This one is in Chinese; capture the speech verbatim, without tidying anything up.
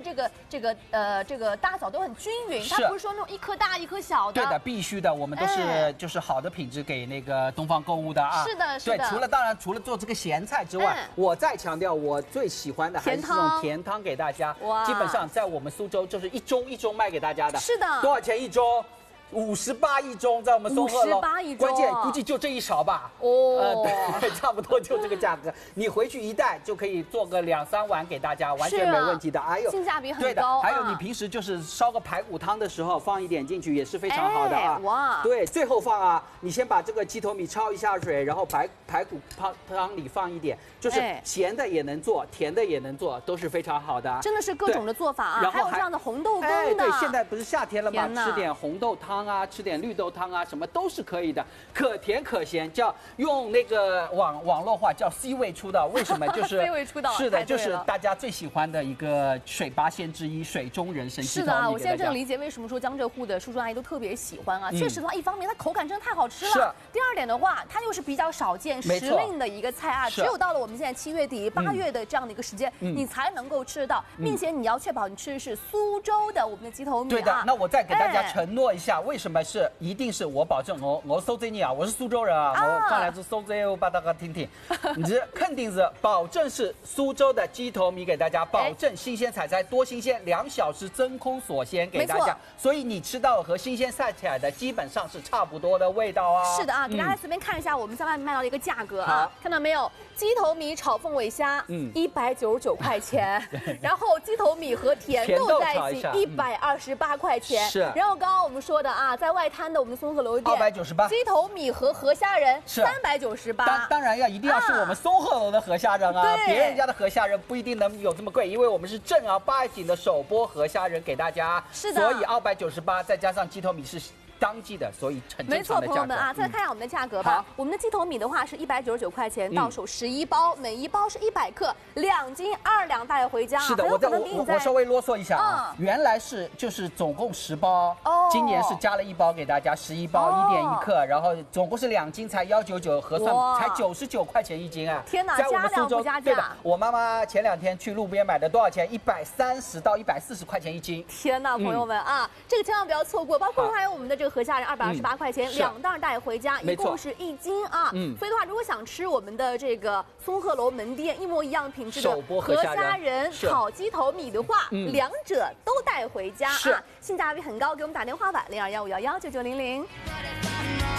这个这个呃这个大小都很均匀，它不是说那种一颗大一颗小的。 对的，必须的，我们都是就是好的品质给那个东方购物的啊。 是的，是的。 对，除了当然除了做这个咸菜之外，我再强调我最喜欢的还是这种甜汤给大家。哇，基本上在我们苏州就是一盅一盅卖给大家的。 是的。 多少钱一盅？五十八一盅，在我们松鹤楼，关键估计就这一勺吧。哦，呃，对，差不多就这个价格，你回去一袋就可以做个两三碗给大家，完全没问题的。哎呦， 性价比很高。 对的，还有你平时就是烧个排骨汤的时候放一点进去也是非常好的啊。哇，对，最后放啊，你先把这个鸡头米焯一下水，然后排排骨汤汤里放一点，就是咸的也能做，甜的也能做，都是非常好的。 真的是各种的做法啊，还有这样的红豆羹的。 对，现在不是夏天了吗？吃点红豆汤啊，吃点绿豆汤啊，什么都是可以的，可甜可咸，叫用那个网网络话叫 C 位出道。为什么？就是 C 位出道， 是的，就是大家最喜欢的一个水八仙之一，水中人参鸡头米。是的啊， 我现在正理解为什么说江浙沪的叔叔阿姨都特别喜欢啊。确实的话，一方面它口感真的太好吃了，是。第二点的话，它又是比较少见时令的一个菜啊，只有到了我们现在七月底八月的这样的一个时间，你才能够吃得到，并且你要确保你吃的是苏州的我们的鸡头米。 对的，那我再给大家承诺一下，为什么是？一定是我保证，我我苏州人啊，我是苏州人啊，我刚来自苏州，我把大家听听，你这肯定是保证是苏州的鸡头米给大家，保证新鲜采摘多新鲜，两小时真空锁鲜给大家，所以你吃到和新鲜晒起来的基本上是差不多的味道啊。 是的啊，给大家随便看一下我们在外面卖到的一个价格啊，看到没有？鸡头米炒凤尾虾，嗯，一百九十九块钱，然后鸡头米和甜豆在一起一百二十八块钱，是。然后刚刚我们说的啊，在外滩的我们松鹤楼店二百九十八， 鸡头米和河虾仁三百九十八。 当当然要一定要是我们松鹤楼的河虾仁啊，别人家的河虾仁不一定能有这么贵，因为我们是正儿八经的手剥河虾仁给大家， 是的， 所以二百九十八再加上鸡头米是当季的，所以很正常的价格。 没错，朋友们啊，再来看一下我们的价格吧。我们的鸡头米的话是一百九十九块钱，到手十一包，每一包是一百克，两斤二两带回家。 是的，我再我我稍微啰嗦一下啊，原来是就是总共十包，今年是加了一包给大家，十一包一点一克，然后总共是两斤才幺九九，核算才九十九块钱一斤啊！ 天哪，加量不加价。 对的，我妈妈前两天去路边买的多少钱？一百三十到一百四十块钱一斤。 天哪，朋友们啊，这个千万不要错过，包括还有我们的这个河虾仁二百二十八块钱，两袋带回家，一共是一斤啊。嗯，所以的话，如果想吃我们的这个松鹤楼门店一模一样品质的河虾仁炒鸡头米的话，两者都带回家啊，性价比很高，给我们打电话吧，零二幺五幺幺九九零零。